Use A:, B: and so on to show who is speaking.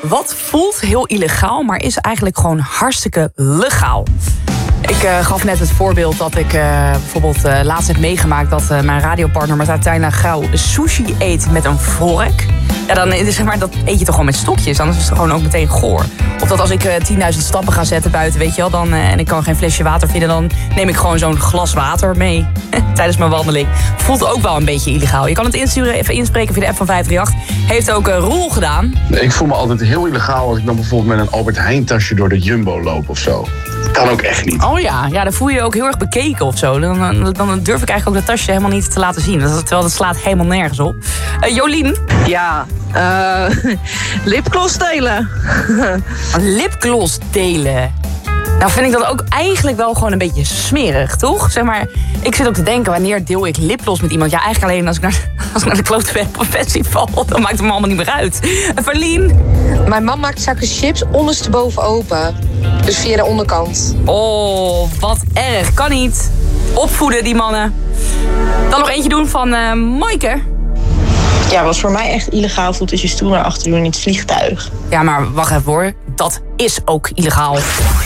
A: Wat voelt heel illegaal, maar is eigenlijk gewoon hartstikke legaal? Ik gaf net het voorbeeld dat ik bijvoorbeeld laatst heb meegemaakt... dat mijn radiopartner Martijn Grauw sushi eet met een vork. Ja, dan zeg maar, dat eet je toch gewoon met stokjes. Anders is het gewoon ook meteen goor. Of dat als ik 10.000 stappen ga zetten buiten, weet je wel... Dan, en ik kan geen flesje water vinden... dan neem ik gewoon zo'n glas water mee tijdens mijn wandeling. Voelt ook wel een beetje illegaal. Je kan het insturen, even inspreken via de app van 538. Heeft ook Roel gedaan.
B: Ik voel me altijd heel illegaal als ik dan bijvoorbeeld met een Albert Heijn tasje door de Jumbo loop of zo. Kan ook echt niet.
A: Oh ja, dan voel je je ook heel erg bekeken of zo. Dan durf ik eigenlijk ook dat tasje helemaal niet te laten zien. Terwijl dat slaat helemaal nergens op. Jolien?
C: Ja, lipgloss delen.
A: Lipgloss delen? Nou vind ik dat ook eigenlijk wel gewoon een beetje smerig, toch? Zeg maar, ik zit ook te denken, wanneer deel ik lipgloss met iemand? Ja, eigenlijk alleen als ik naar de klote ben op een festival. Dan maakt het me allemaal niet meer uit. Verlien?
D: Mijn man maakt zakken chips ondersteboven open. Dus via de onderkant.
A: Oh, wat erg. Kan niet. Opvoeden, die mannen. Dan nog eentje doen van Maaike.
E: Ja, wat voor mij echt illegaal voelt, is je stoel naar achter doen in het vliegtuig.
A: Ja, maar wacht even hoor. Dat is ook illegaal.